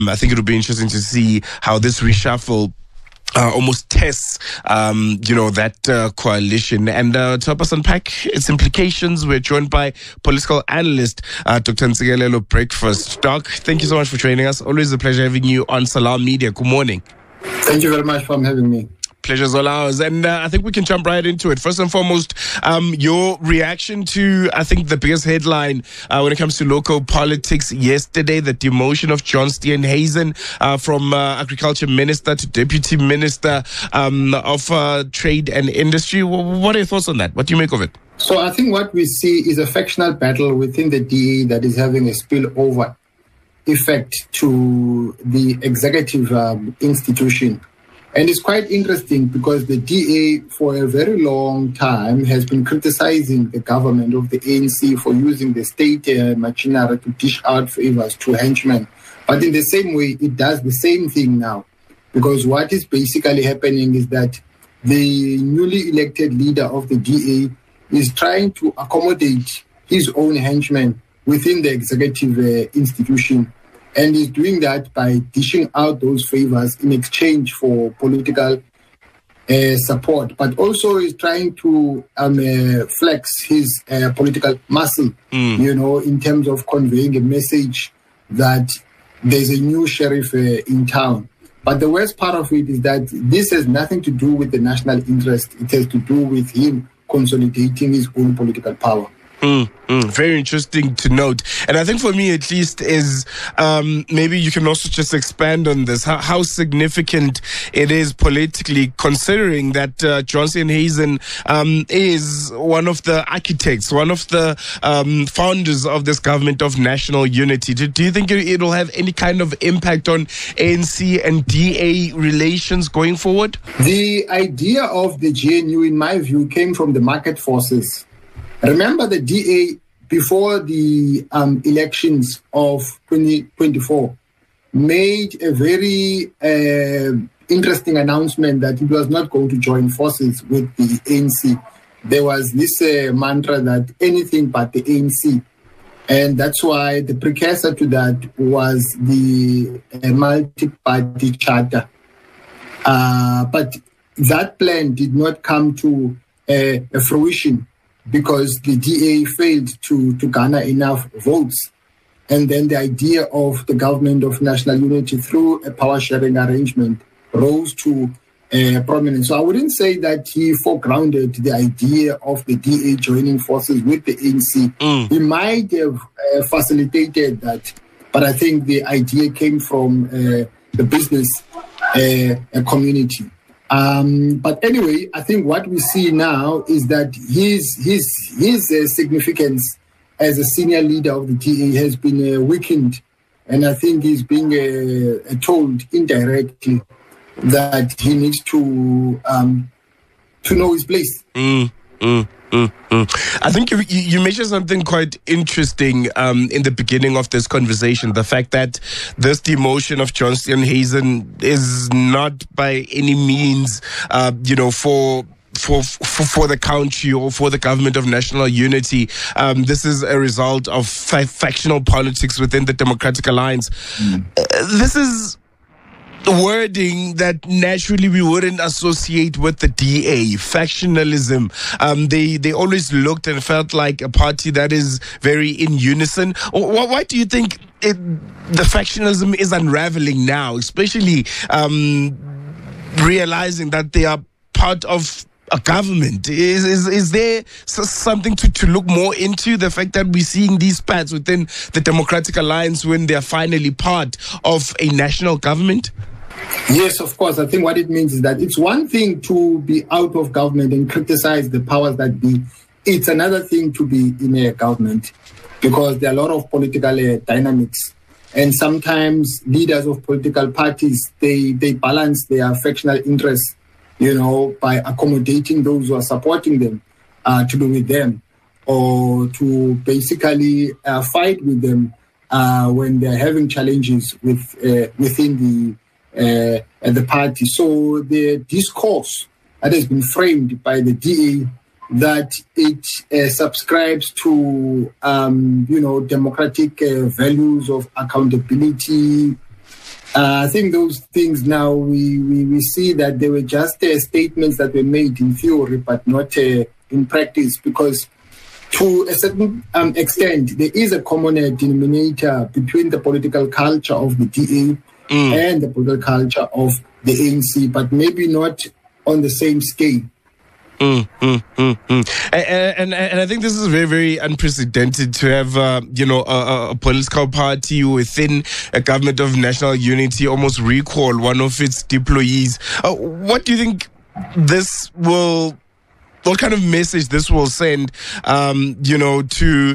I think it'll be interesting to see how this reshuffle almost tests, that coalition. And to help us unpack its implications, we're joined by political analyst Dr. Ntsikelelo Breakfast. Doc, thank you so much for joining us. Always a pleasure having you on Salam Media. Good morning. Thank you very much for having me. Pleasure's all ours. And I think we can jump right into it. First and foremost, your reaction to, I think, the biggest headline when it comes to local politics yesterday, the demotion of John Steenhuisen from Agriculture Minister to Deputy Minister of Trade and Industry. What are your thoughts on that? What do you make of it? So I think what we see is a factional battle within the DA that is having a spillover effect to the executive institution. And it's quite interesting because the DA for a very long time has been criticizing the government of the ANC for using the state machinery to dish out favors to henchmen. But in the same way, it does the same thing now. Because what is basically happening is that the newly elected leader of the DA is trying to accommodate his own henchmen within the executive institution. And is doing that by dishing out those favors in exchange for political support, but also is trying to flex his political muscle, in terms of conveying a message that there's a new sheriff in town. But the worst part of it is that this has nothing to do with the national interest. It has to do with him consolidating his own political power. Very interesting to note. And I think for me, at least, is maybe you can also just expand on this, how significant it is politically, considering that John Steenhuisen is one of the architects, one of the founders of this government of national unity. Do you think it'll have any kind of impact on ANC and DA relations going forward? The idea of the GNU, in my view, came from the market forces. Remember, the DA, before the elections of 2024, made a very interesting announcement that it was not going to join forces with the ANC. There was this mantra that anything but the ANC. And that's why the precursor to that was the multi-party charter. But that plan did not come to fruition, because the DA failed to garner enough votes. And then the idea of the government of national unity through a power-sharing arrangement rose to prominence. So I wouldn't say that he foregrounded the idea of the DA joining forces with the ANC. He might have facilitated that, but I think the idea came from the business community. But anyway, I think what we see now is that his significance as a senior leader of the DA has been weakened, and I think he's being told indirectly that he needs to know his place. I think you mentioned something quite interesting in the beginning of this conversation, the fact that this demotion of John Steenhuisen is not by any means, for the country or for the government of national unity. This is a result of factional politics within the Democratic Alliance. This is wording that naturally we wouldn't associate with the DA, factionalism. They always looked and felt like a party that is very in unison. Why do you think the factionalism is unraveling now, especially realizing that they are part of a government? Is there something to look more into, the fact that we're seeing these spats within the Democratic Alliance when they're finally part of a national government? Yes, of course. I think what it means is that it's one thing to be out of government and criticize the powers that be. It's another thing to be in a government, because there are a lot of political dynamics. And sometimes leaders of political parties, they balance their factional interests, by accommodating those who are supporting them, to be with them, or to basically fight with them when they're having challenges within the party. So the discourse that has been framed by the DA, that it subscribes to democratic values of accountability, I think those things now we see that they were just statements that were made in theory, but not in practice, because to a certain extent, there is a common denominator between the political culture of the DA and the political culture of the ANC, but maybe not on the same scale. And I think this is very, very unprecedented to have, a political party within a government of national unity almost recall one of its deployees. What do you think this will... What kind of message this will send, to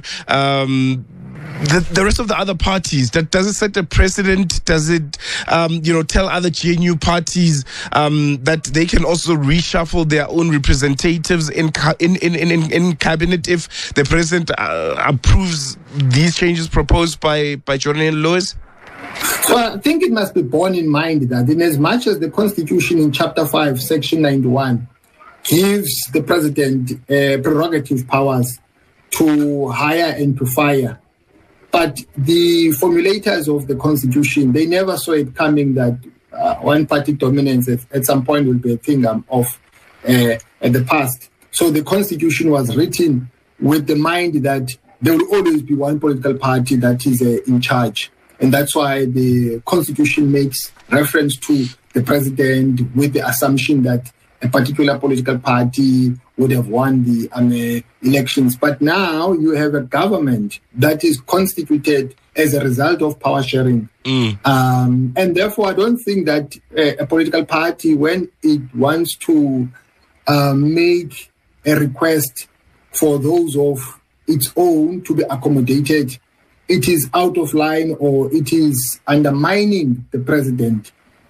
the rest of the other parties? Does it set a precedent? Does it, tell other GNU parties that they can also reshuffle their own representatives in cabinet if the president approves these changes proposed by Jonathan Lewis? So I think it must be borne in mind that in as much as the Constitution in Chapter 5, Section 91, gives the president prerogative powers to hire and to fire. But the formulators of the Constitution, they never saw it coming that one-party dominance at some point will be a thing of at the past. So the Constitution was written with the mind that there will always be one political party that is in charge. And that's why the Constitution makes reference to the president with the assumption that a particular political party would have won the elections. But now you have a government that is constituted as a result of power sharing. And therefore, I don't think that a political party, when it wants to make a request for those of its own to be accommodated, it is out of line or it is undermining the president.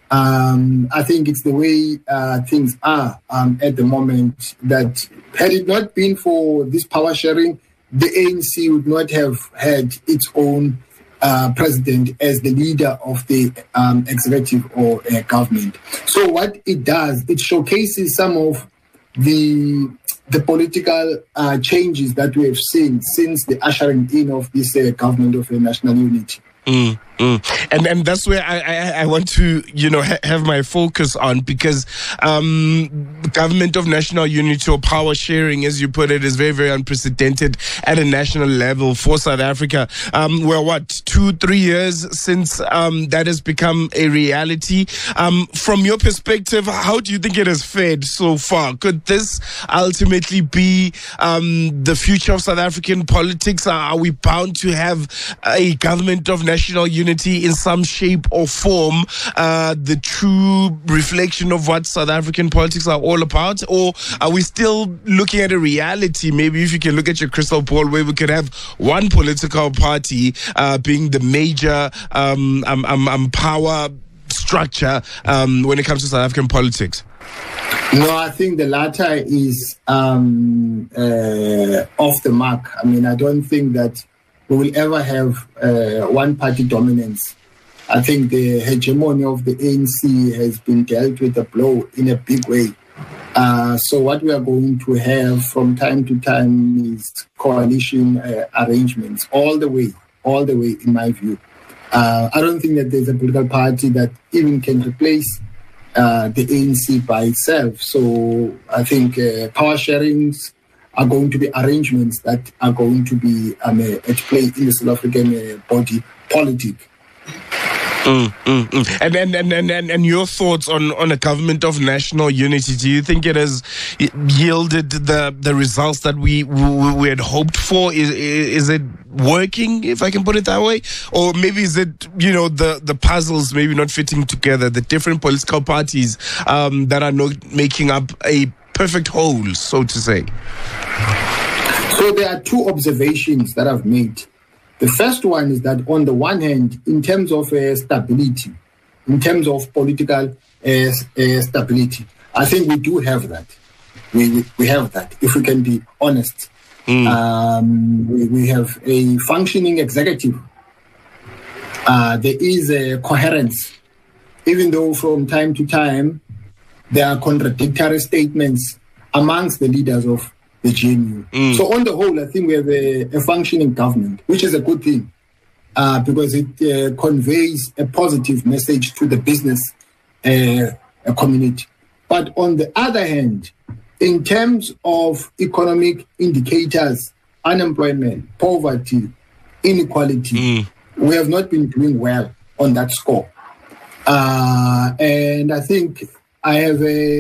I think it's the way things are at the moment, that had it not been for this power sharing, the ANC would not have had its own president as the leader of the executive or government. So what it does, it showcases some of the political changes that we have seen since the ushering in of this government of national unity. And that's where I want to, have my focus on, because government of national unity or power sharing, as you put it, is very, very unprecedented at a national level for South Africa. We're 2-3 years since that has become a reality. From your perspective, how do you think it has fared so far? Could this ultimately be the future of South African politics? Are we bound to have a government of national unity in some shape or form, the true reflection of what South African politics are all about? Or are we still looking at a reality, maybe if you can look at your crystal ball, where we could have one political party being the major power structure when it comes to South African politics? No, I think the latter is off the mark. I mean, I don't think that we will ever have one-party dominance. I think the hegemony of the ANC has been dealt with a blow in a big way. So what we are going to have from time to time is coalition arrangements all the way, in my view. I don't think that there's a political party that even can replace the ANC by itself. So I think power sharings are going to be arrangements that are going to be at play in the South African body politic. And your thoughts on a government of national unity? Do you think it has yielded the results that we had hoped for? Is it working, if I can put it that way? Or maybe is it, the puzzles maybe not fitting together, the different political parties that are not making up a perfect whole, so to say? So there are two observations that I've made. The first one is that on the one hand, in terms of stability, in terms of political stability, I think we do have that. We have that, if we can be honest. We have a functioning executive. There is a coherence, even though from time to time there are contradictory statements amongst the leaders of the GNU. So on the whole, I think we have a functioning government, which is a good thing. because it conveys a positive message to the business community. But on the other hand, in terms of economic indicators, unemployment, poverty, inequality, we have not been doing well on that score. And I think I have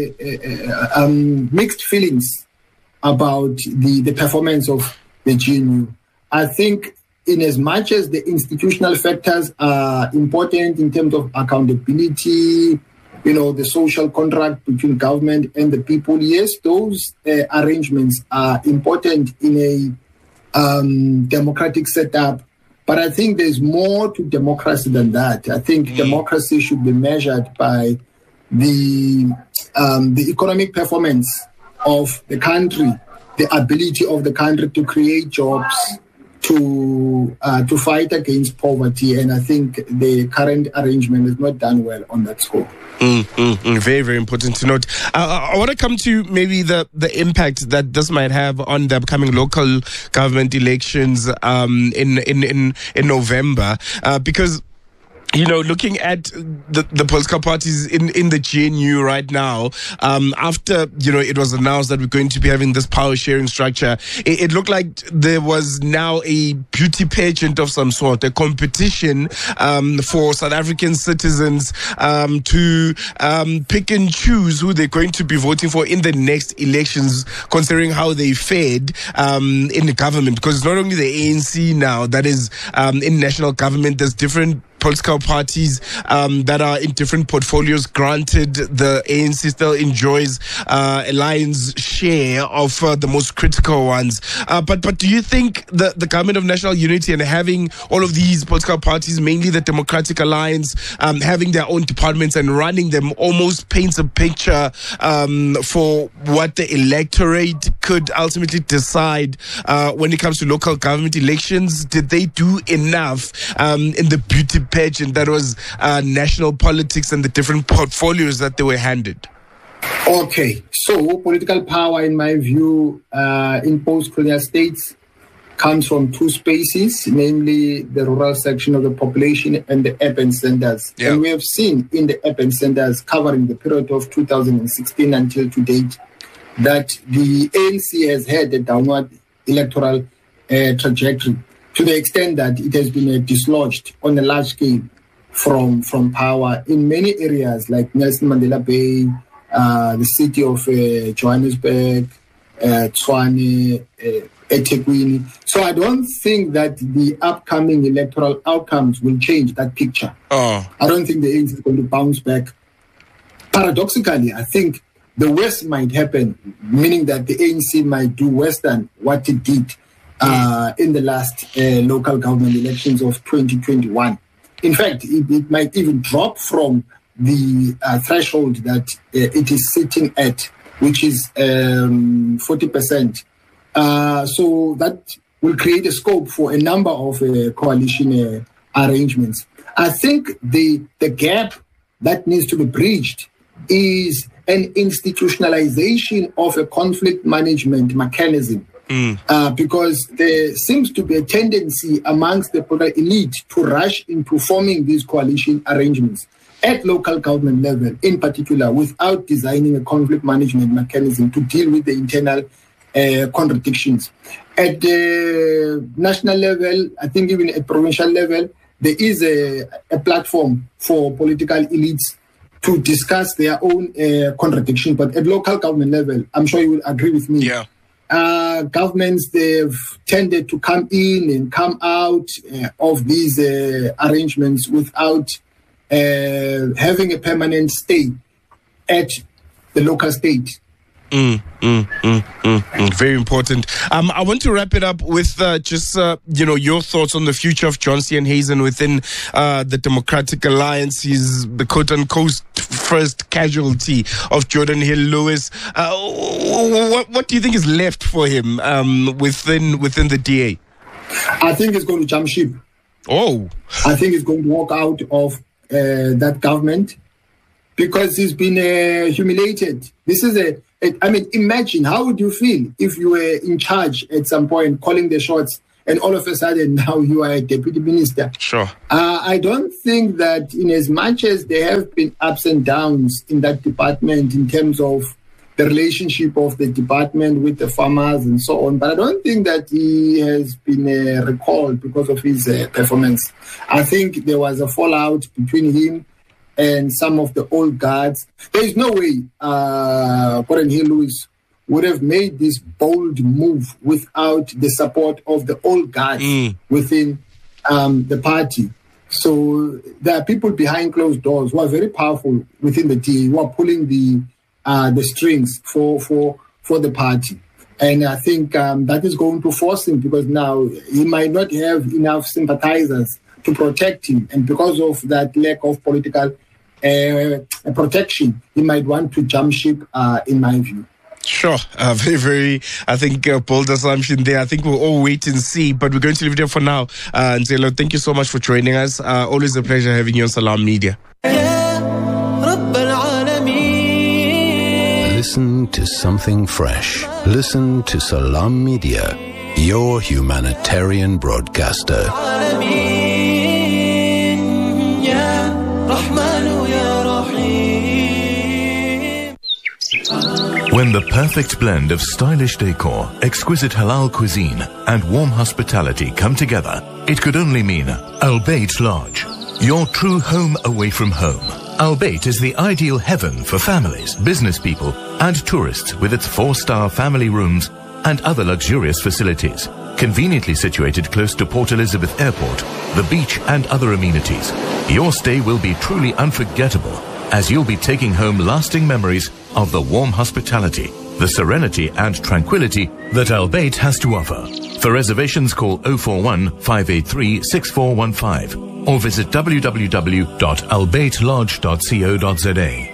mixed feelings about the performance of the GNU. I think in as much as the institutional factors are important in terms of accountability, the social contract between government and the people, yes, those arrangements are important in a democratic setup. But I think there's more to democracy than that. I think democracy should be measured by the economic performance of the country, the ability of the country to create jobs, to fight against poverty. And I think the current arrangement is not done well on that score. Very, very important to note. I want to come to maybe the impact that this might have on the upcoming local government elections in November, because looking at the political parties in the GNU right now, after, it was announced that we're going to be having this power sharing structure, it looked like there was now a beauty pageant of some sort, a competition for South African citizens to pick and choose who they're going to be voting for in the next elections, considering how they fared in the government. Because it's not only the ANC now that is in national government, there's different political parties that are in different portfolios. Granted, the ANC still enjoys a lion's share of the most critical ones. But do you think the government of national unity and having all of these political parties, mainly the Democratic Alliance, having their own departments and running them, almost paints a picture for what the electorate could ultimately decide when it comes to local government elections? Did they do enough in the beauty pageant that was national politics and the different portfolios that they were handed? Okay, so political power, in my view, in post-colonial states comes from two spaces, namely the rural section of the population and the urban centers. Yeah. And we have seen in the urban centers covering the period of 2016 until to date that the ANC has had a downward electoral trajectory, to the extent that it has been dislodged on a large scale from power in many areas like Nelson Mandela Bay, the city of Johannesburg, Tshwane, eThekwini. So I don't think that the upcoming electoral outcomes will change that picture. I don't think the ANC is going to bounce back. Paradoxically, I think the worst might happen, meaning that the ANC might do worse than what it did in the last local government elections of 2021. In fact, it might even drop from the threshold that it is sitting at, which is 40%. So that will create a scope for a number of coalition arrangements. I think the gap that needs to be bridged is an institutionalization of a conflict management mechanism. Because there seems to be a tendency amongst the political elite to rush into forming these coalition arrangements at local government level, in particular, without designing a conflict management mechanism to deal with the internal contradictions. At the national level, I think even at provincial level, there is a platform for political elites to discuss their own contradictions. But at local government level, I'm sure you will agree with me. Yeah. Governments, they've tended to come in and come out of these arrangements without having a permanent stay at the local state. Very important. I want to wrap it up with just your thoughts on the future of John Steenhuisen within the Democratic Alliance. He's the quote-unquote first casualty of Jordan Hill-Lewis. What do you think is left for him within the DA? I think he's going to jump ship. Oh, I think he's going to walk out of that government because he's been humiliated. This is imagine how would you feel if you were in charge at some point, calling the shots, and all of a sudden now you are a deputy minister. Sure. I don't think that in as much as there have been ups and downs in that department in terms of the relationship of the department with the farmers and so on, but I don't think that he has been recalled because of his performance. I think there was a fallout between him and some of the old guards. There is no way Gordon Hill-Lewis would have made this bold move without the support of the old guards within the party. So there are people behind closed doors who are very powerful within the DA, who are pulling the strings for the party. And I think that is going to force him, because now he might not have enough sympathizers to protect him. And because of that lack of political protection, he might want to jump ship, in my view. Sure. Very, very, I think, bold assumption there. I think we'll all wait and see, but we're going to leave it there for now. Nzelo, thank you so much for joining us. Always a pleasure having you on Salam Media. Listen to something fresh. Listen to Salam Media, your humanitarian broadcaster. When the perfect blend of stylish decor, exquisite halal cuisine, and warm hospitality come together, it could only mean Al Bayt Lodge, your true home away from home. Al Bayt is the ideal heaven for families, business people, and tourists, with its 4-star family rooms and other luxurious facilities. Conveniently situated close to Port Elizabeth Airport, the beach, and other amenities, your stay will be truly unforgettable, as you'll be taking home lasting memories of the warm hospitality, the serenity and tranquility that Al Bayt has to offer. For reservations, call 041 583 6415 or visit www.albaytlodge.co.za.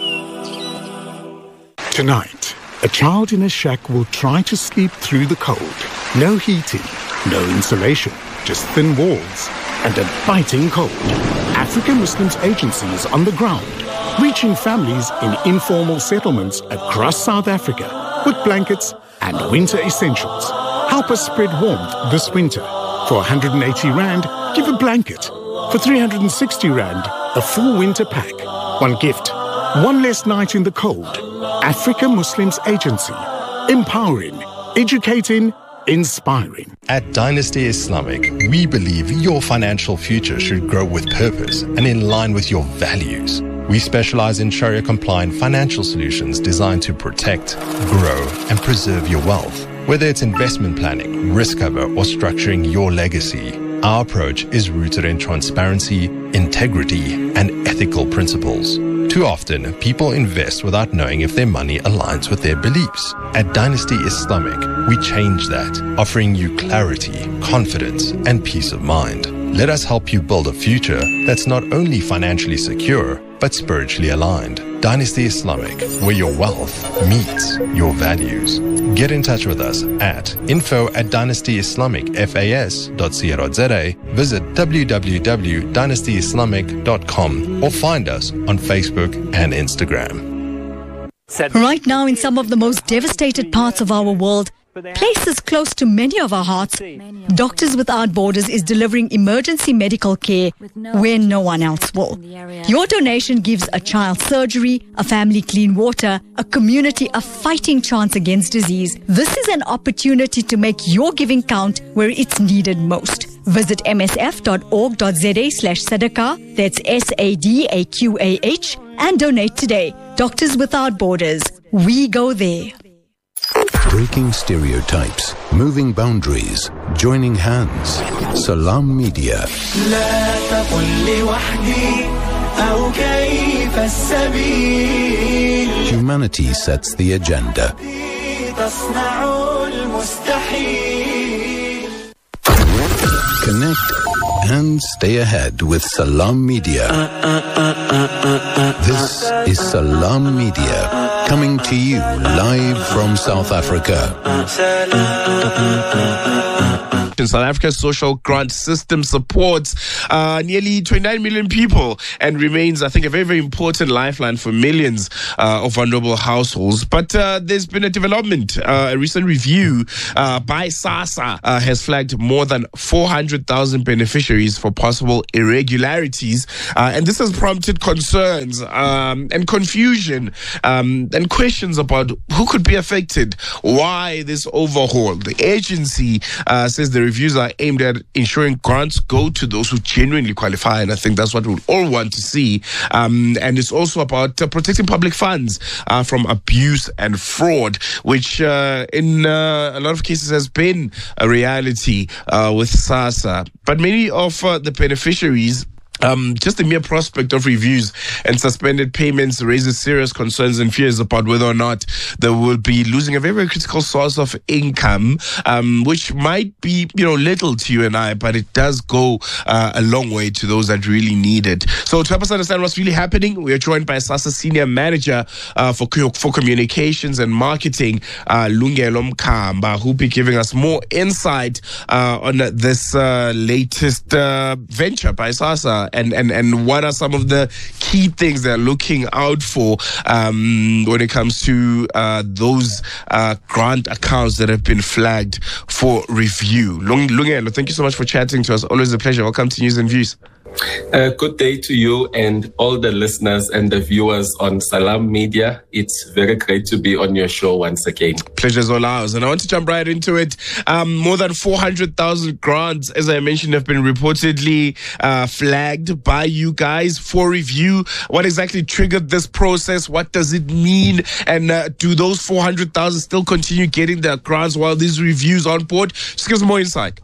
Tonight, a child in a shack will try to sleep through the cold. No heating, no insulation, just thin walls and a biting cold. African Muslims Agency is on the ground, reaching families in informal settlements across South Africa with blankets and winter essentials. Help us spread warmth this winter. For 180 Rand, give a blanket. For 360 Rand, a full winter pack. One gift, one less night in the cold. Africa Muslims Agency. Empowering, educating, inspiring. At Dynasty Islamic, we believe your financial future should grow with purpose and in line with your values. We specialize in Sharia-compliant financial solutions designed to protect, grow, and preserve your wealth. Whether it's investment planning, risk cover, or structuring your legacy, our approach is rooted in transparency, integrity, and ethical principles. Too often, people invest without knowing if their money aligns with their beliefs. At Dynasty Islamic, we change that, offering you clarity, confidence, and peace of mind. Let us help you build a future that's not only financially secure, but spiritually aligned. Dynasty Islamic, where your wealth meets your values. Get in touch with us at info@dynastyislamicfas.co.za, visit www.dynastyislamic.com, or find us on Facebook and Instagram. Right now, in some of the most devastated parts of our world, places close to many of our hearts, Doctors Without Borders is delivering emergency medical care where no one else will. Your donation gives a child surgery, a family clean water, a community a fighting chance against disease. This is an opportunity to make your giving count where it's needed most. Visit msf.org.za/sadaqah, that's SADAQAH, and donate today. Doctors Without Borders. We go there. Breaking stereotypes, moving boundaries, joining hands. Salam Media. Humanity sets the agenda. Connect and stay ahead with Salam Media. This is Salam Media, coming to you live from South Africa. South Africa's social grant system supports nearly 29 million people and remains, I think, a very, very important lifeline for millions of vulnerable households. But there's been a development. A recent review by SASSA has flagged more than 400,000 beneficiaries for possible irregularities. And this has prompted concerns and confusion and questions about who could be affected. Why this overhaul? The agency says the reviews are aimed at ensuring grants go to those who genuinely qualify, and I think that's what we all want to see. And it's also about protecting public funds from abuse and fraud, which in a lot of cases has been a reality with SASSA. But many of the beneficiaries, just the mere prospect of reviews and suspended payments raises serious concerns and fears about whether or not they will be losing a very, very critical source of income, which might be, little to you and I, but it does go a long way to those that really need it. So to help us understand what's really happening, we are joined by SASSA Senior Manager for Communications and Marketing, Lungelo Mkamba, who'll be giving us more insight on this latest venture by SASSA. And what are some of the key things they're looking out for when it comes to those grant accounts that have been flagged for review? Lungelo, thank you so much for chatting to us. Always a pleasure. Welcome to News and Views. Good day to you and all the listeners and the viewers on Salam Media. It's very great to be on your show once again. Pleasure's all ours. And I want to jump right into it. More than 400,000 grants, as I mentioned, have been reportedly flagged by you guys for review. What exactly triggered this process? What does it mean? And do those 400,000 still continue getting their grants while these reviews on board? Just give us more insight.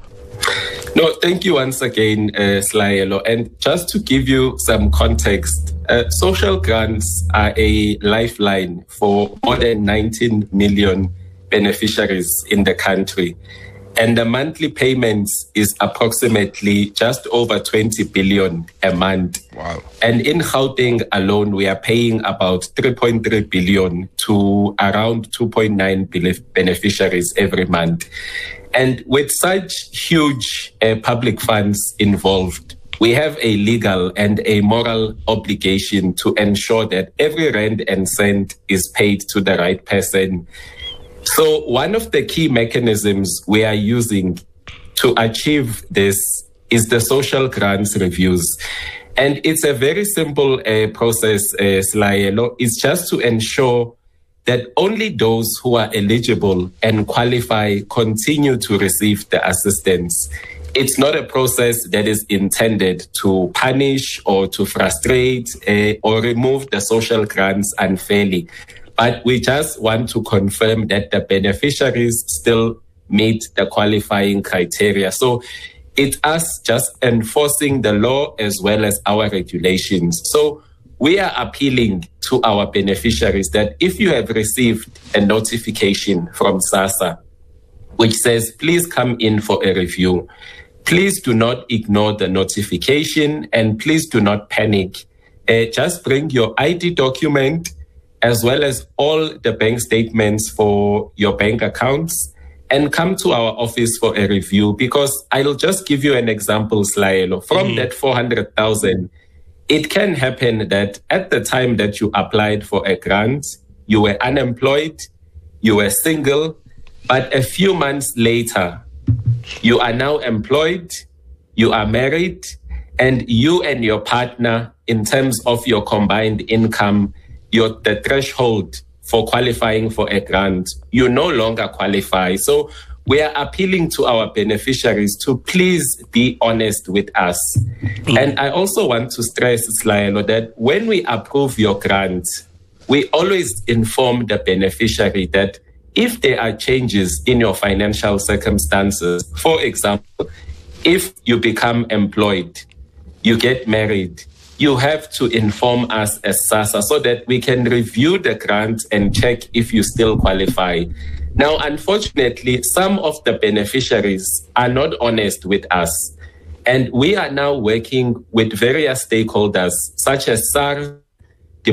No, thank you once again, Slayelo. And just to give you some context, social grants are a lifeline for more than 19 million beneficiaries in the country. And the monthly payments is approximately just over 20 billion a month. Wow. And in Gauteng alone, we are paying about 3.3 billion to around 2.9 billion beneficiaries every month. And with such huge public funds involved, we have a legal and a moral obligation to ensure that every rand and cent is paid to the right person. So one of the key mechanisms we are using to achieve this is the social grants reviews. And it's a very simple process, Slayelo. It's just to ensure that only those who are eligible and qualify continue to receive the assistance. It's not a process that is intended to punish or to frustrate or remove the social grants unfairly. But we just want to confirm that the beneficiaries still meet the qualifying criteria. So it's us just enforcing the law as well as our regulations. So we are appealing to our beneficiaries that if you have received a notification from SASSA, which says, please come in for a review, please do not ignore the notification and please do not panic. Just bring your ID document as well as all the bank statements for your bank accounts and come to our office for a review, because I'll just give you an example, Slayelo. From that 400,000, it can happen that at the time that you applied for a grant, you were unemployed, you were single, but a few months later, you are now employed, you are married, and you and your partner, in terms of your combined income, the threshold for qualifying for a grant, you no longer qualify. So we are appealing to our beneficiaries to please be honest with us. And I also want to stress, Slayelo, that when we approve your grant, we always inform the beneficiary that if there are changes in your financial circumstances, for example, if you become employed, you get married, you have to inform us as SASSA so that we can review the grant and check if you still qualify. Now, unfortunately, some of the beneficiaries are not honest with us. And we are now working with various stakeholders, such as SARS,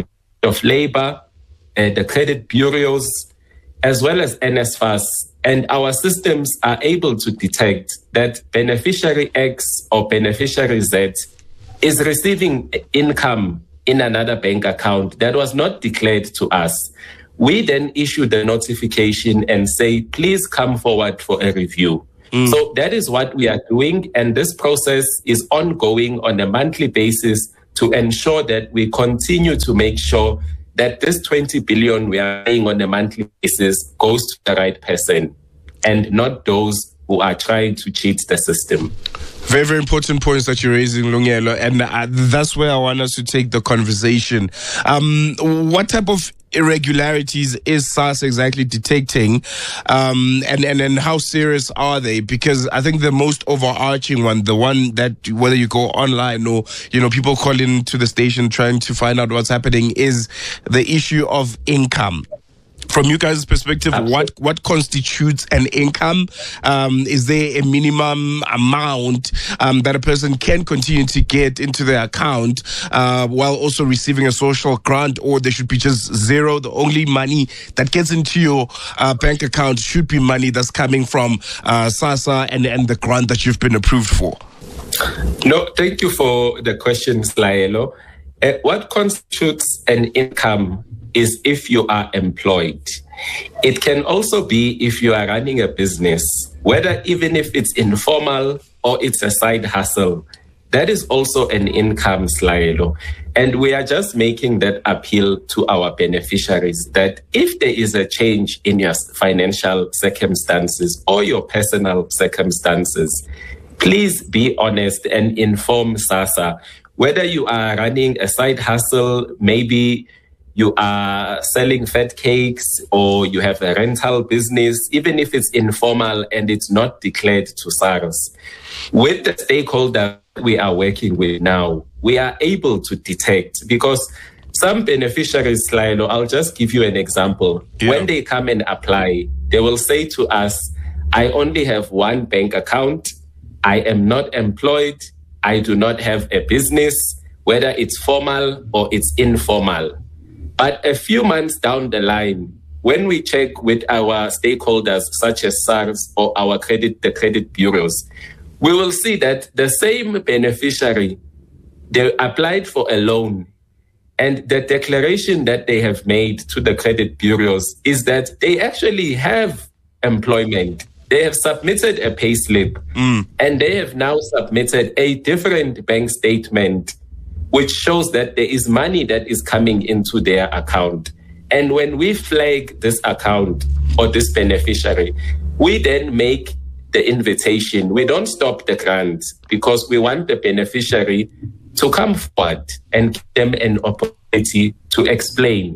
of Labor, the credit bureaus, as well as NSFAS. And our systems are able to detect that beneficiary X or beneficiary Z is receiving income in another bank account that was not declared to us. We then issue the notification and say, please come forward for a review. So that is what we are doing. And this process is ongoing on a monthly basis to ensure that we continue to make sure that this 20 billion we are paying on a monthly basis goes to the right person and not those who are trying to cheat the system. Very, very important points that you're raising, Lungelo, and that's where I want us to take the conversation. What type of irregularities is SARS exactly detecting, and how serious are they? Because I think the most overarching one, the one that whether you go online or people call in to the station trying to find out what's happening, is the issue of income. From you guys' perspective, what constitutes an income? Is there a minimum amount that a person can continue to get into their account while also receiving a social grant, or there should be just zero? The only money that gets into your bank account should be money that's coming from SASSA and the grant that you've been approved for. No, thank you for the question, Slaelo. What constitutes an income is if you are employed. It can also be if you are running a business, whether even if it's informal or it's a side hustle. That is also an income, Slaelo. And we are just making that appeal to our beneficiaries that if there is a change in your financial circumstances or your personal circumstances, please be honest and inform SASSA. Whether you are running a side hustle, maybe you are selling fat cakes, or you have a rental business, even if it's informal and it's not declared to SARS. With the stakeholder we are working with now, we are able to detect, because some beneficiaries, Slaelo, I'll just give you an example. Yeah. When they come and apply, they will say to us, I only have one bank account, I am not employed, I do not have a business, whether it's formal or it's informal. But a few months down the line, when we check with our stakeholders, such as SARS or the credit bureaus, we will see that the same beneficiary, they applied for a loan, and the declaration that they have made to the credit bureaus is that they actually have employment. They have submitted a payslip, and they have now submitted a different bank statement which shows that there is money that is coming into their account. And when we flag this account or this beneficiary, we then make the invitation. We don't stop the grant, because we want the beneficiary to come forward and give them an opportunity to explain.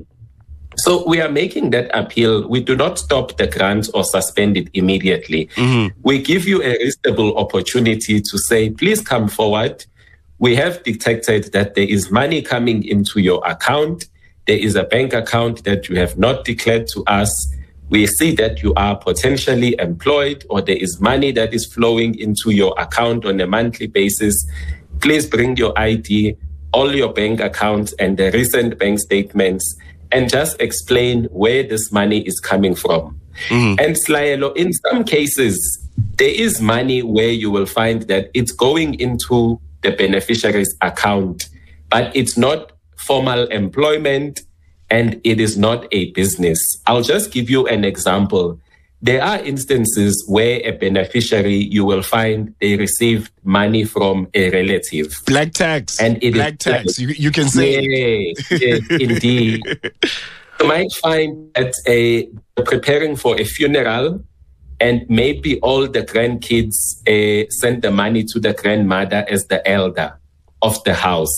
So we are making that appeal. We do not stop the grant or suspend it immediately. We give you a reasonable opportunity to say, please come forward. We have detected that there is money coming into your account. There is a bank account that you have not declared to us. We see that you are potentially employed, or there is money that is flowing into your account on a monthly basis. Please bring your ID, all your bank accounts and the recent bank statements, and just explain where this money is coming from. And Slaelo, in some cases, there is money where you will find that it's going into the beneficiary's account, but it's not formal employment and it is not a business. I'll just give you an example. There are instances where a beneficiary, you will find they received money from a relative. Black tax. And it black tax. You can say. Yes, indeed. You might find that preparing for a funeral, and maybe all the grandkids send the money to the grandmother as the elder of the house.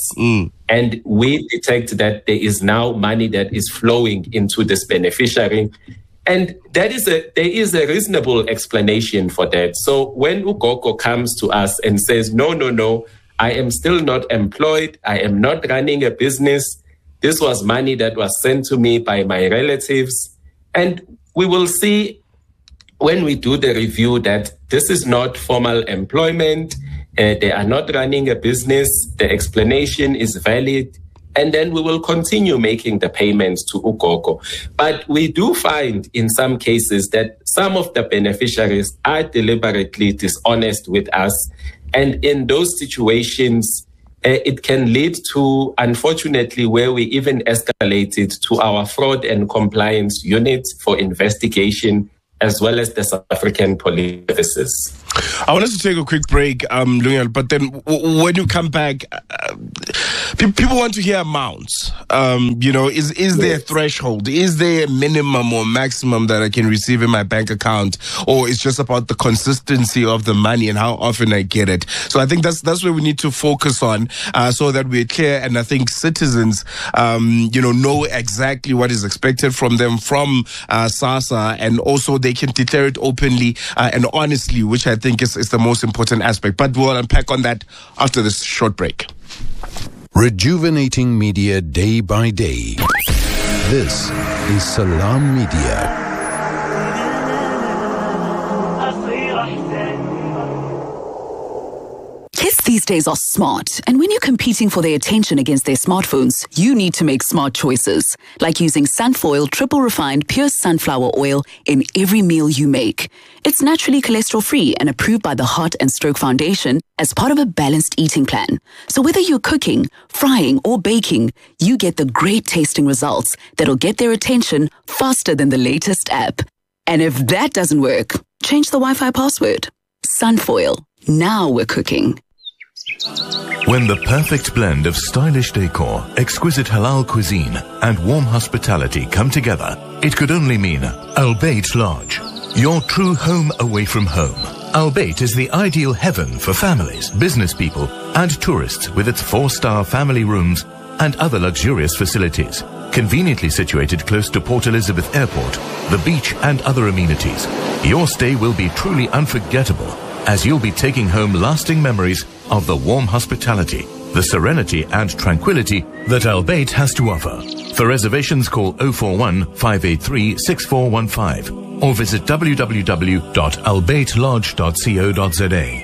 And we detect that there is now money that is flowing into this beneficiary. And there is a reasonable explanation for that. So when Ugoko comes to us and says, no, I am still not employed, I am not running a business, this was money that was sent to me by my relatives, and we will see when we do the review that this is not formal employment, they are not running a business, the explanation is valid, and then we will continue making the payments to ugogo. But we do find in some cases that some of the beneficiaries are deliberately dishonest with us. And in those situations, it can lead to, unfortunately, where we even escalate it to our fraud and compliance unit for investigation, as well as the South African Police Services. I want us to take a quick break, Lungelo, but then when you come back, people want to hear amounts. Is there a threshold? Is there a minimum or maximum that I can receive in my bank account? Or it's just about the consistency of the money and how often I get it? So I think that's where we need to focus on so that we're clear. And I think citizens, know exactly what is expected from them from SASSA, and also they can declare it openly and honestly, which I think is the most important aspect. But we'll unpack on that after this short break. Rejuvenating media day by day. This is Salam Media. Kids these days are smart, and when you're competing for their attention against their smartphones, you need to make smart choices, like using Sunfoil triple refined pure sunflower oil in every meal you make. It's naturally cholesterol-free and approved by the Heart and Stroke Foundation as part of a balanced eating plan. So whether you're cooking, frying, or baking, you get the great tasting results that'll get their attention faster than the latest app. And if that doesn't work, change the Wi-Fi password. Sunfoil. Now we're cooking. When the perfect blend of stylish decor, exquisite halal cuisine, and warm hospitality come together, it could only mean Al Bayt Lodge, your true home away from home. Al Bayt is the ideal heaven for families, business people, and tourists, with its 4-star family rooms and other luxurious facilities. Conveniently situated close to Port Elizabeth Airport, the beach, and other amenities, your stay will be truly unforgettable, as you'll be taking home lasting memories of the warm hospitality, the serenity and tranquility that Al Bayt has to offer. For reservations, call 041 583 6415 or visit www.albaytlodge.co.za.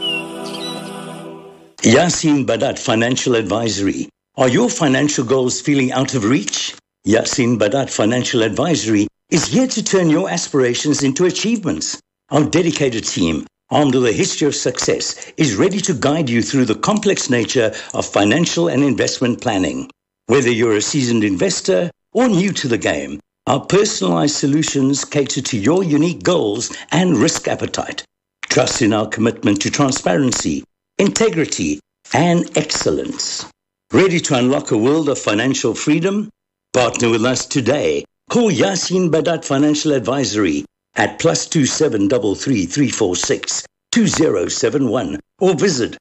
Yasin Badat Financial Advisory. Are your financial goals feeling out of reach? Yasin Badat Financial Advisory is here to turn your aspirations into achievements. Our dedicated team, armed with a history of success, is ready to guide you through the complex nature of financial and investment planning. Whether you're a seasoned investor or new to the game, our personalized solutions cater to your unique goals and risk appetite. Trust in our commitment to transparency, integrity, and excellence. Ready to unlock a world of financial freedom? Partner with us today. Call Yasin Badat Financial Advisory at +27 33 346 2071 or visit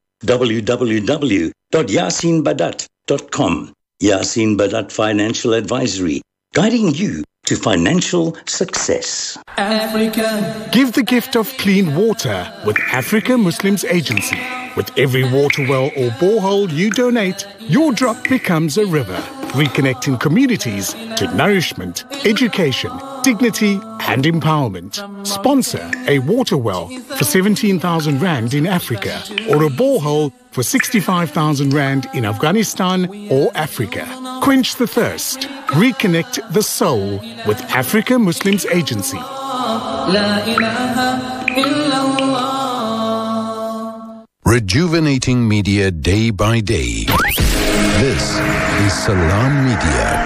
www.yasinbadat.com. Yasin Badat Financial Advisory, guiding you to financial success. Africa. Give the gift of clean water with Africa Muslims Agency. With every water well or borehole you donate, your drop becomes a river, reconnecting communities to nourishment, education, dignity and empowerment. Sponsor a water well for 17,000 Rand in Africa or a borehole for 65,000 Rand in Afghanistan or Africa. Quench the thirst. Reconnect the soul with Africa Muslims Agency. Rejuvenating media day by day. This is Salam Media.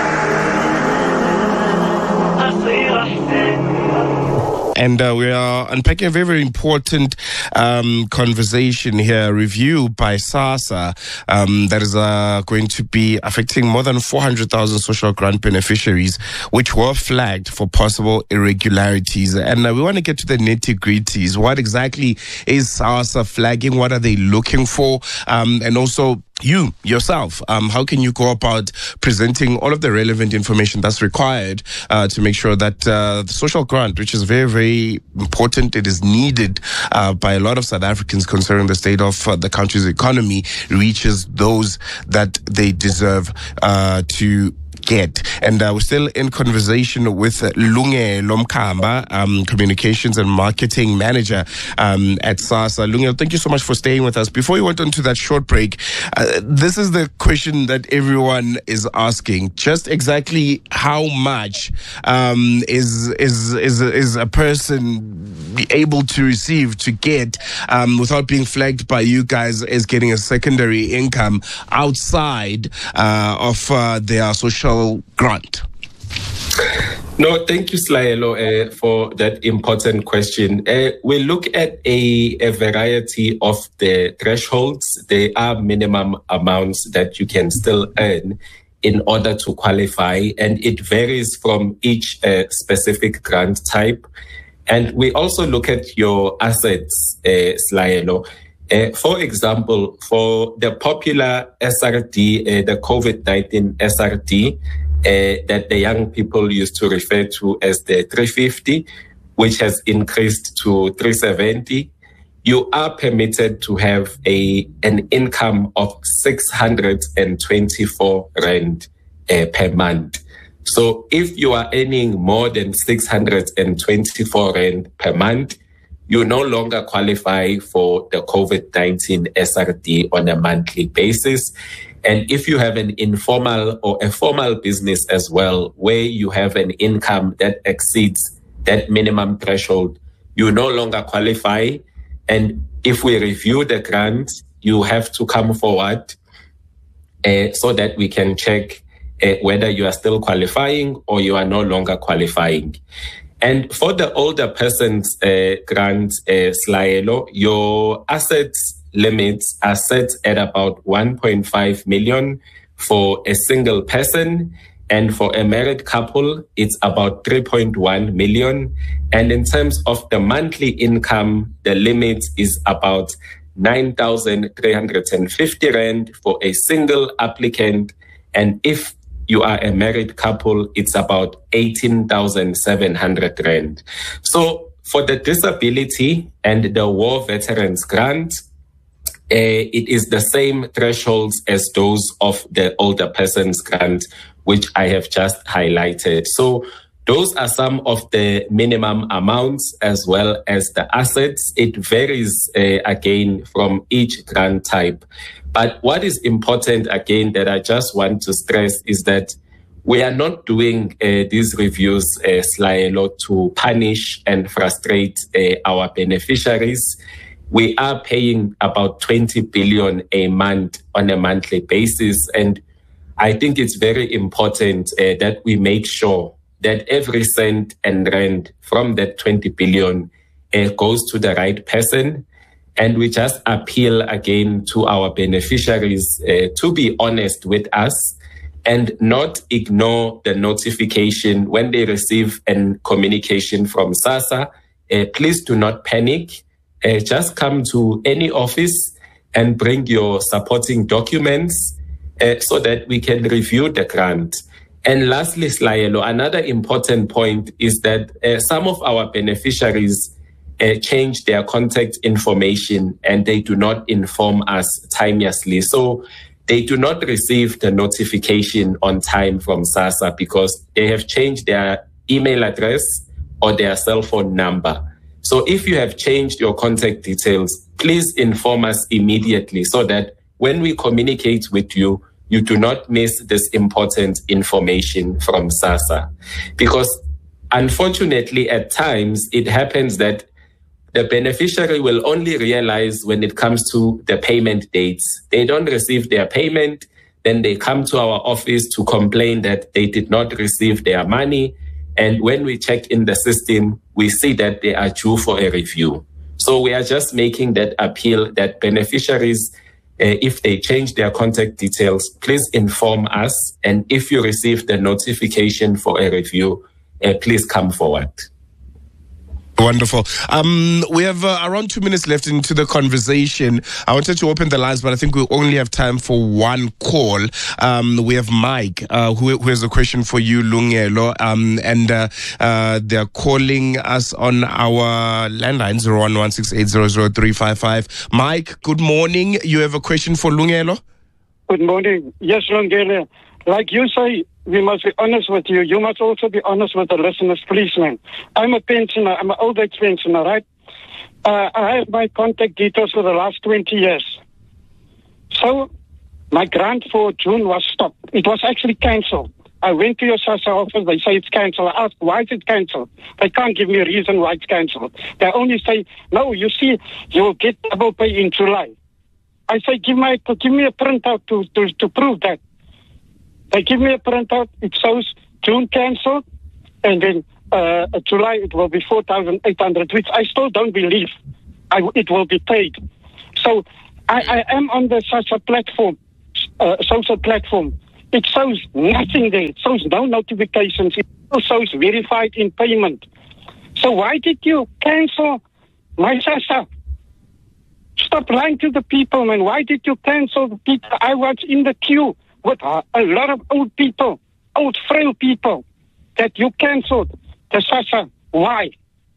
And we are unpacking a very, very important conversation here, a review by SASSA that is going to be affecting more than 400,000 social grant beneficiaries, which were flagged for possible irregularities. And we want to get to the nitty-gritties. What exactly is SASSA flagging? What are they looking for? And also, you yourself, how can you go about presenting all of the relevant information that's required to make sure that the social grant, which is very, very important, it is needed by a lot of South Africans considering the state of the country's economy, reaches those that they deserve to get. And we're still in conversation with Lungelo Mkamba, Communications and Marketing Manager at SASSA. Lungelo, thank you so much for staying with us. Before we went on to that short break, this is the question that everyone is asking. Just exactly how much is a person able to receive, to get, without being flagged by you guys as getting a secondary income outside of their social grant? No, thank you, Slaelo, for that important question. We look at a variety of the thresholds. There are minimum amounts that you can still earn in order to qualify, and it varies from each specific grant type. And we also look at your assets, Slaelo. For example, for the popular SRD, the COVID-19 SRD, that the young people used to refer to as the 350, which has increased to 370, you are permitted to have an income of 624 Rand per month. So if you are earning more than 624 Rand per month, you no longer qualify for the COVID-19 SRD on a monthly basis. And if you have an informal or a formal business as well, where you have an income that exceeds that minimum threshold, you no longer qualify. And if we review the grant, you have to come forward so that we can check whether you are still qualifying or you are no longer qualifying. And for the older persons grant, Slaelo, your assets limits are set at about 1.5 million for a single person. And for a married couple, it's about 3.1 million. And in terms of the monthly income, the limit is about 9,350 Rand for a single applicant. And if you are a married couple, it's about 18,700 Rand. So for the disability and the war veterans grant, it is the same thresholds as those of the older persons grant, which I have just highlighted. So those are some of the minimum amounts as well as the assets. It varies again from each grant type. But what is important again that I just want to stress is that we are not doing these reviews, Slaelo, to punish and frustrate our beneficiaries. We are paying about 20 billion a month on a monthly basis. And I think it's very important that we make sure that every cent and rand from that 20 billion goes to the right person. And we just appeal again to our beneficiaries to be honest with us and not ignore the notification when they receive a communication from SASSA. Please do not panic. Just come to any office and bring your supporting documents so that we can review the grant. And lastly, Slaelo, another important point is that some of our beneficiaries change their contact information and they do not inform us timeously. So they do not receive the notification on time from SASSA because they have changed their email address or their cell phone number. So if you have changed your contact details, please inform us immediately so that when we communicate with you, you do not miss this important information from SASSA. Because unfortunately, at times, it happens that the beneficiary will only realize when it comes to the payment dates. They don't receive their payment, then they come to our office to complain that they did not receive their money. And when we check in the system, we see that they are due for a review. So we are just making that appeal that beneficiaries, if they change their contact details, please inform us. And if you receive the notification for a review, please come forward. Wonderful. We have around 2 minutes left into the conversation. I wanted to open the lines, but I think we only have time for one call. We have Mike, who has a question for you, Lungelo, and they're calling us on our landline, 0116800355. Mike, good morning. You have a question for Lungelo? Good morning. Yes, Lungelo. like you say, we must be honest with you. You must also be honest with the listeners, please, man. I'm a pensioner. I'm an old age pensioner, right? I have my contact details for the last 20 years. So my grant for June was stopped. It was actually cancelled. I went to your SASSA office. They say it's cancelled. I asked, why is it cancelled? They can't give me a reason why it's cancelled. They only say, no, you see, you'll get double pay in July. I say, give me a printout to prove that. They give me a printout. It shows June cancelled, and then July it will be 4,800, which I still don't believe it will be paid. So I am on the SASSA platform, social platform. It shows nothing there. It shows no notifications. It also shows verified in payment. So why did you cancel my SASSA? Stop lying to the people, man. Why did you cancel the people? I was in the queue with a lot of old people, old frail people, that you cancelled the SASSA. Why?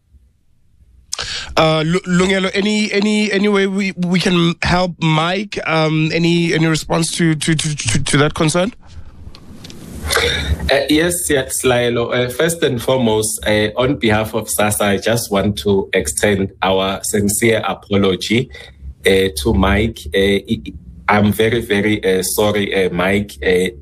Lungelo, any way we can help Mike? Any response to that concern? Yes, Lilo. First and foremost, on behalf of SASSA, I just want to extend our sincere apology to Mike. I'm very, very sorry, Mike. He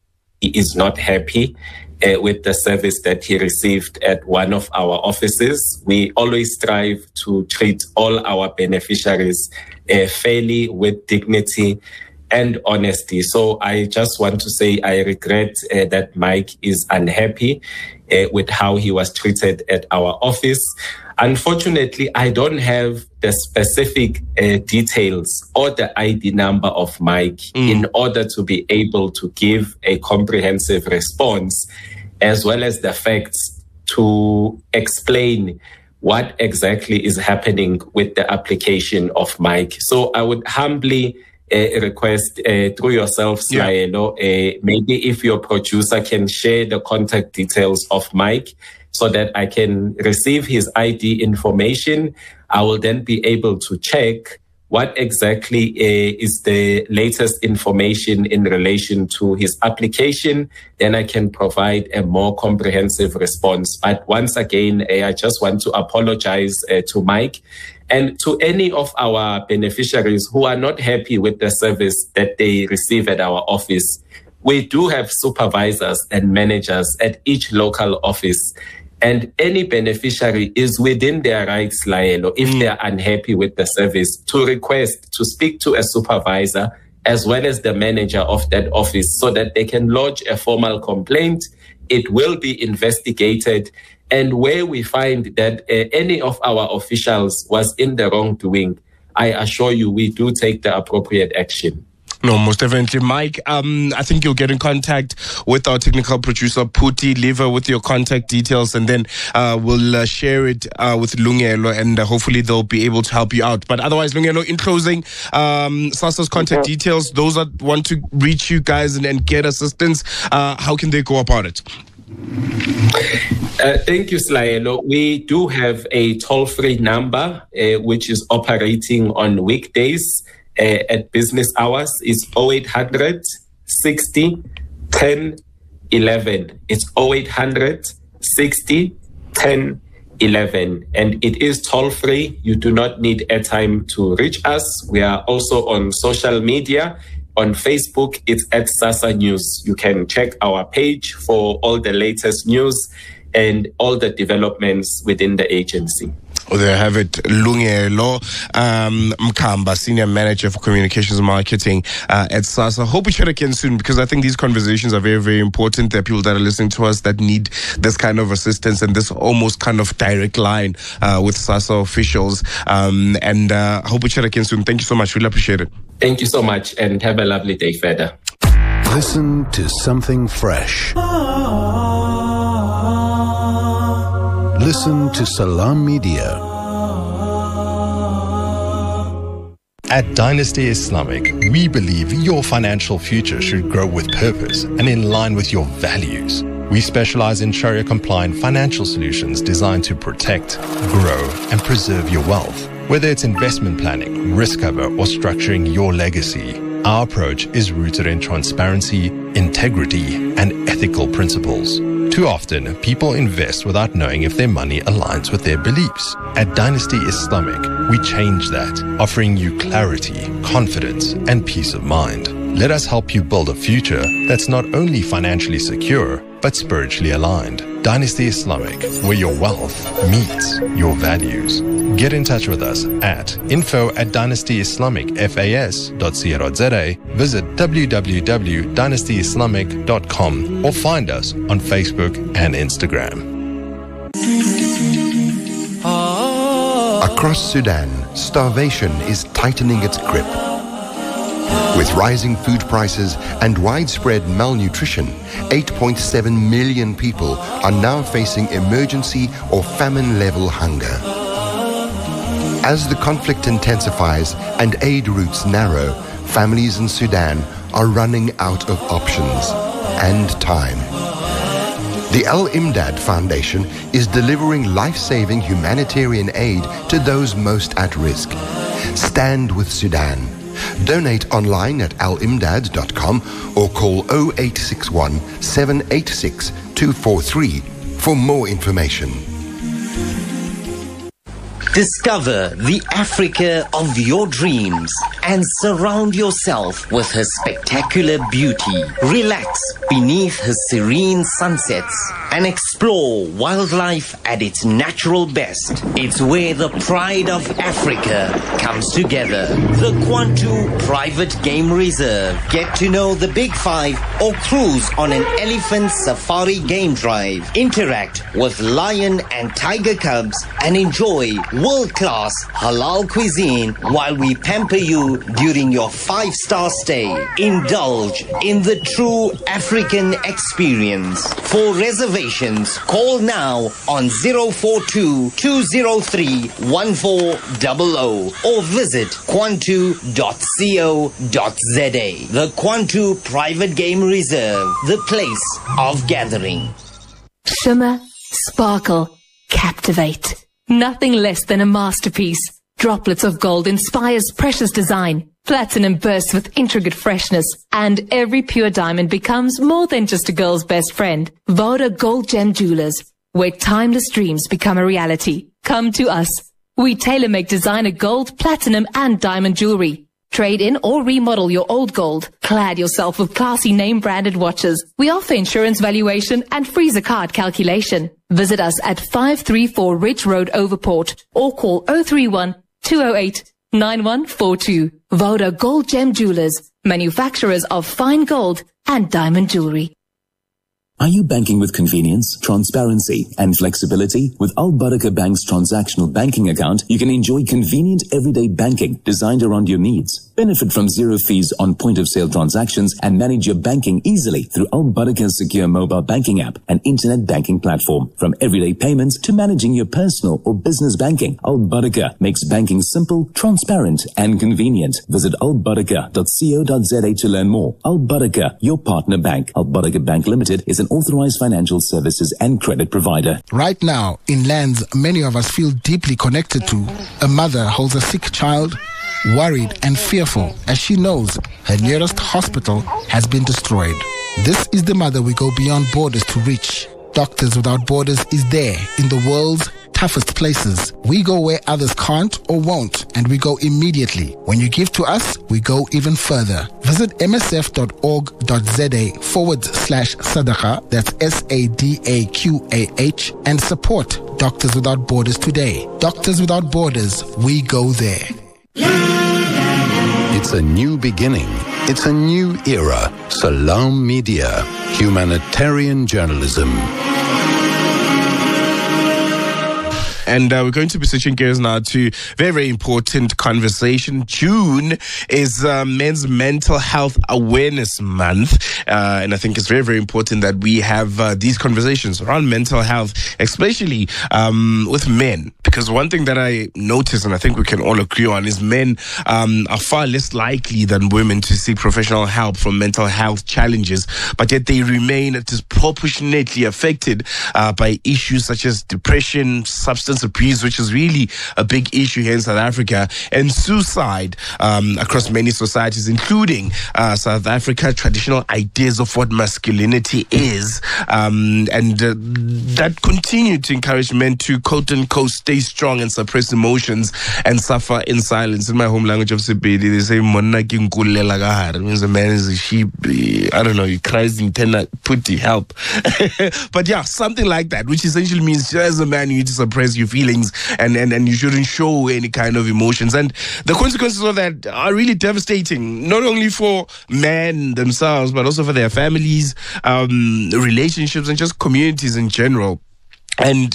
is not happy with the service that he received at one of our offices. We always strive to treat all our beneficiaries fairly, with dignity and honesty. So I just want to say I regret that Mike is unhappy with how he was treated at our office. Unfortunately, I don't have the specific details or the ID number of Mike in order to be able to give a comprehensive response, as well as the facts to explain what exactly is happening with the application of Mike. So I would humbly request through yourself, Slaelo, maybe if your producer can share the contact details of Mike so that I can receive his ID information. I will then be able to check what exactly is the latest information in relation to his application. Then I can provide a more comprehensive response. But once again, I just want to apologize to Mike and to any of our beneficiaries who are not happy with the service that they receive at our office. We do have supervisors and managers at each local office. And any beneficiary is within their rights, Laelo, if they are unhappy with the service, to request to speak to a supervisor as well as the manager of that office so that they can lodge a formal complaint. It will be investigated. And where we find that any of our officials was in the wrongdoing, I assure you we do take the appropriate action. No, most definitely. Mike, I think you'll get in contact with our technical producer, Puti. Leave her with your contact details, and then we'll share it with Lungelo, and hopefully they'll be able to help you out. But otherwise, Lungelo, in closing, SASSA's contact details, those that want to reach you guys and get assistance, how can they go about it? Thank you, Slaelo. We do have a toll-free number, which is operating on weekdays. At business hours is 0800 60 10 11. It's 0800 60 10 11. And it is toll free. You do not need airtime to reach us. We are also on social media. On Facebook, it's at SASSA News. You can check our page for all the latest news and all the developments within the agency. There have it, Lungelo Mkamba, Senior Manager for Communications and Marketing at SASSA. Hope we chat again soon, because I think these conversations are very, very important. There are people that are listening to us that need this kind of assistance and this almost kind of direct line with SASSA officials. And hope we chat again soon. Thank you so much. Really appreciate it. Thank you so much, and have a lovely day further. Listen to something fresh. Listen to Salam Media. At Dynasty Islamic, we believe your financial future should grow with purpose and in line with your values. We specialize in Sharia-compliant financial solutions designed to protect, grow, and preserve your wealth. Whether it's investment planning, risk cover, or structuring your legacy, our approach is rooted in transparency, integrity, and ethical principles. Too often, people invest without knowing if their money aligns with their beliefs. At Dynasty Islamic, we change that, offering you clarity, confidence, and peace of mind. Let us help you build a future that's not only financially secure, but spiritually aligned. Dynasty Islamic, where your wealth meets your values. Get in touch with us at info@dynastyislamicfas.co.za, visit www.dynastyislamic.com, or find us on Facebook and Instagram. Across Sudan, starvation is tightening its grip. With rising food prices and widespread malnutrition, 8.7 million people are now facing emergency or famine-level hunger. As the conflict intensifies and aid routes narrow, families in Sudan are running out of options and time. The Al-Imdad Foundation is delivering life-saving humanitarian aid to those most at risk. Stand with Sudan. Donate online at alimdad.com or call 0861 786 243 for more information. Discover the Africa of your dreams and surround yourself with her spectacular beauty. Relax beneath her serene sunsets and explore wildlife at its natural best. It's where the pride of Africa comes together. The Kwantu Private Game Reserve. Get to know the Big Five or cruise on an elephant safari game drive. Interact with lion and tiger cubs and enjoy world-class halal cuisine while we pamper you during your 5-star stay. Indulge in the true African experience. For reservations, call now on 042-203-1400 or visit kwantu.co.za. The Kwantu Private Game Reserve, the place of gathering. Shimmer, sparkle, captivate. Nothing less than a masterpiece. Droplets of gold inspires precious design. Platinum bursts with intricate freshness. And every pure diamond becomes more than just a girl's best friend. Voda Gold Gem Jewelers, where timeless dreams become a reality. Come to us. We tailor-make designer gold, platinum, and diamond jewelry. Trade in or remodel your old gold. Clad yourself with classy name-branded watches. We offer insurance valuation and freezer card calculation. Visit us at 534 Ridge Road, Overport, or call 031-208-9142. Voda Gold Gem Jewelers, manufacturers of fine gold and diamond jewelry. Are you banking with convenience, transparency, and flexibility? With Al Barakah Bank's transactional banking account, you can enjoy convenient everyday banking designed around your needs. Benefit from zero fees on point-of-sale transactions and manage your banking easily through Al Barakah's secure mobile banking app and internet banking platform. From everyday payments to managing your personal or business banking, Al Barakah makes banking simple, transparent, and convenient. Visit albarakah.co.za to learn more. Al Barakah, your partner bank. Al Barakah Bank Limited is an authorized financial services and credit provider. Right now, in lands many of us feel deeply connected to, a mother holds a sick child, worried and fearful as she knows her nearest hospital has been destroyed. This is the mother we go beyond borders to reach. Doctors Without Borders is there in the world's toughest places. We go where others can't or won't, and we go immediately. When you give to us, we go even further. Visit msf.org.za/sadaqa, that's SADAQAH, and support Doctors Without Borders today. Doctors Without Borders, we go there. It's a new beginning. It's a new era. Salam Media. Humanitarian journalism. And we're going to be switching gears now to very, very important conversation. June is Men's Mental Health Awareness Month. And I think it's very, very important that we have these conversations around mental health, especially with men. Because one thing that I notice, and I think we can all agree on, is men are far less likely than women to seek professional help from mental health challenges, but yet they remain disproportionately affected by issues such as depression, substance abuse, which is really a big issue here in South Africa, and suicide across many societies, including South Africa traditional ideas of what masculinity is, and that continue to encourage men to quote-unquote stay strong and suppress emotions and suffer in silence. In my home language of Sepedi, they say monna ki nkulela ka hare. It means a man is a sheep. I don't know, he cries in tena putti, help. But yeah, something like that, which essentially means as a man you need to suppress your feelings and you shouldn't show any kind of emotions. And the consequences of that are really devastating, not only for men themselves, but also for their families, relationships, and just communities in general. And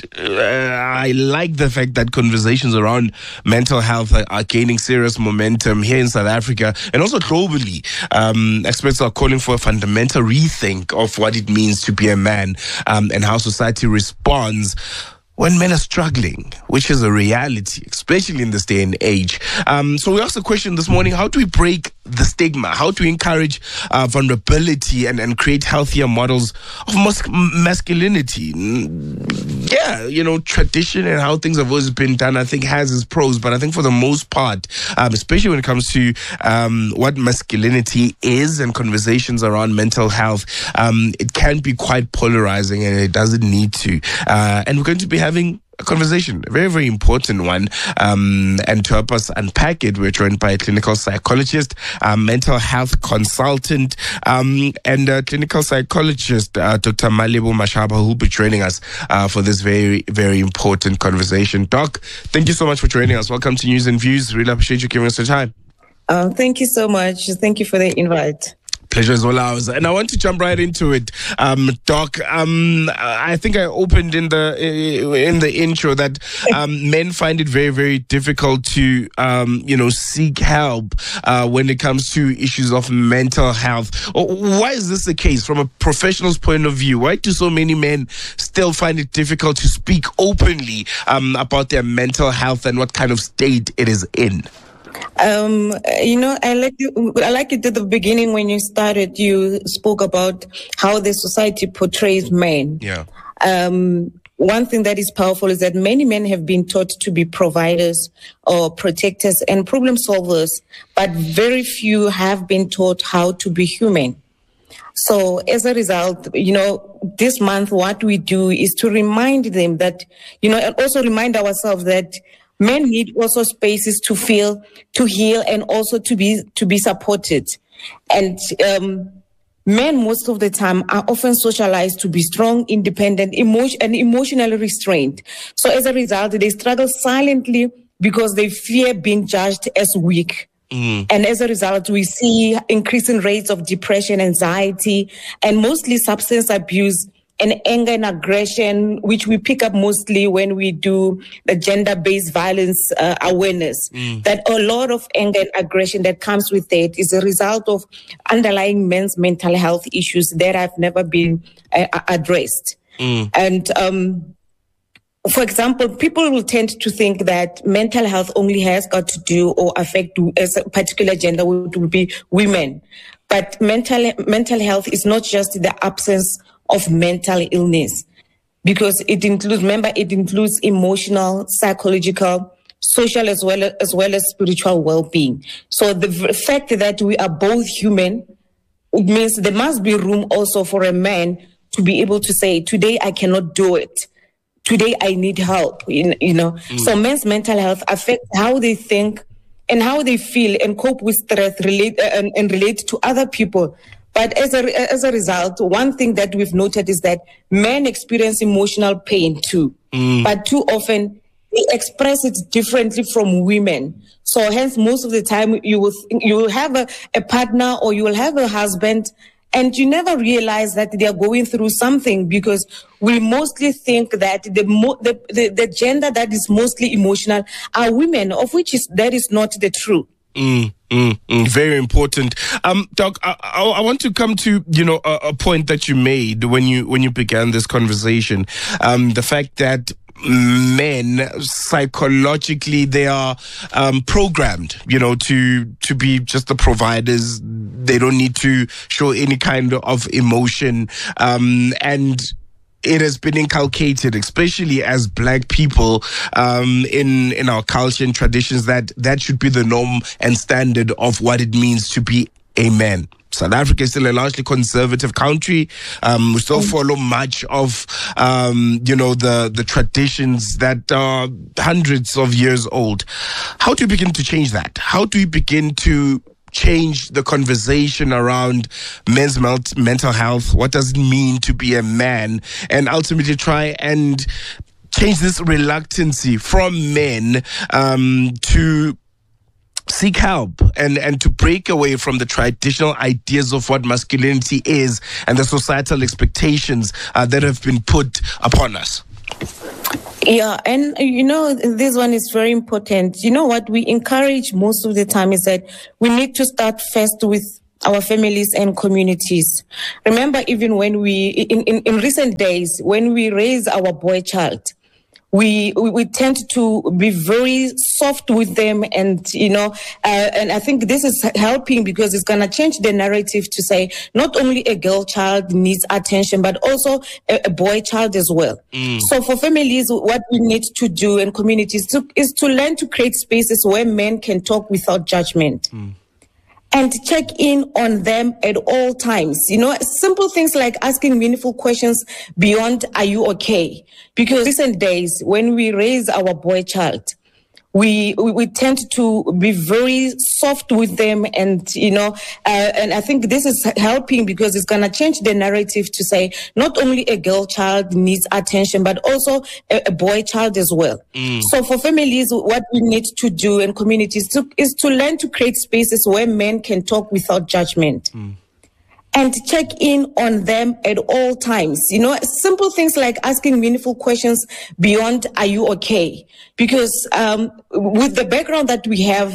I like the fact that conversations around mental health are gaining serious momentum here in South Africa and also globally. Experts are calling for a fundamental rethink of what it means to be a man, and how society responds when men are struggling, which is a reality, especially in this day and age. So we asked the question this morning, how do we break the stigma? How do we encourage vulnerability and create healthier models of masculinity? Yeah, tradition and how things have always been done, I think, has its pros. But I think for the most part, especially when it comes to what masculinity is and conversations around mental health, it can be quite polarizing, and it doesn't need to. And we're going to be having a conversation, a very, very important one. And to help us unpack it, we're joined by a clinical psychologist, mental health consultant, and clinical psychologist, Dr. Malebo Mashaba, who will be joining us for this very, very important conversation. Doc, thank you so much for joining us. Welcome to News and Views. Really appreciate you giving us the time. Thank you so much. Thank you for the invite. Pleasure is all ours. And I want to jump right into it. Doc, I think I opened in the intro that men find it very, very difficult to, seek help when it comes to issues of mental health. Why is this the case from a professional's point of view? Why do so many men still find it difficult to speak openly about their mental health and what kind of state it is in? I like it at the beginning when you started, you spoke about how the society portrays men. Yeah. One thing that is powerful is that many men have been taught to be providers or protectors and problem solvers, but very few have been taught how to be human. So as a result, this month, what we do is to remind them that, and also remind ourselves that men need also spaces to feel, to heal, and also to be supported. And men, most of the time, are often socialized to be strong, independent, and emotionally restrained. So as a result, they struggle silently because they fear being judged as weak. And as a result, we see increasing rates of depression, anxiety, and mostly substance abuse and anger and aggression, which we pick up mostly when we do the gender-based violence awareness. That a lot of anger and aggression that comes with it is a result of underlying men's mental health issues that have never been addressed. And for example, people will tend to think that mental health only has got to do or affect as a particular gender, which would be women. But mental health is not just the absence of mental illness, because it includes emotional, psychological, social, as well as spiritual well-being. So the fact that we are both human, it means there must be room also for a man to be able to say, today I cannot do it. Today I need help, So men's mental health affects how they think and how they feel and cope with stress, and relate to other people. But as a result, one thing that we've noted is that men experience emotional pain too. But too often they express it differently from women. So hence, most of the time you will have a partner or you will have a husband, and you never realize that they are going through something, because we mostly think that the gender that is mostly emotional are women, of which that is not the truth. Very important. Doc, I want to come to, a point that you made when you began this conversation. The fact that men psychologically they are programmed, to be just the providers. They don't need to show any kind of emotion, and it has been inculcated, especially as black people, in our culture and traditions, that should be the norm and standard of what it means to be a man. South Africa is still a largely conservative country. We still follow much of, the traditions that are hundreds of years old. How do you begin to change that? How do you begin to change the conversation around men's mental health? What does it mean to be a man? And ultimately try and change this reluctancy from men to seek help and to break away from the traditional ideas of what masculinity is and the societal expectations that have been put upon us. Yeah, and this one is very important. What we encourage most of the time is that we need to start first with our families and communities. Remember, even when in recent days, when we raise our boy child, we tend to be very soft with them, and I think this is helping because it's going to change the narrative to say not only a girl child needs attention, but also a boy child as well. So for families, what we need to do and communities is to learn to create spaces where men can talk without judgment. And check in on them at all times. Simple things like asking meaningful questions beyond, are you okay? Because recent days, when we raise our boy child, we tend to be very soft with them, and I think this is helping because it's going to change the narrative to say not only a girl child needs attention, but also a boy child as well. So for families, what we need to do and communities is to learn to create spaces where men can talk without judgment. And check in on them at all times. Simple things like asking meaningful questions beyond, are you okay? Because with the background that we have,